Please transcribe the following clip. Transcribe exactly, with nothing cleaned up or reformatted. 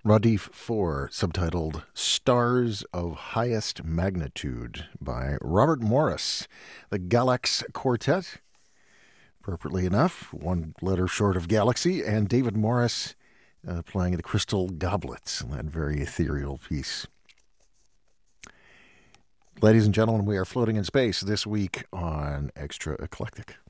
Radif four, subtitled Stars of Highest Magnitude by Robert Morris. The Galax Quartet, appropriately enough, one letter short of Galaxy, and David Morris uh, playing the Crystal Goblets, that very ethereal piece. Ladies and gentlemen, we are floating in space this week on Extra Eclectic.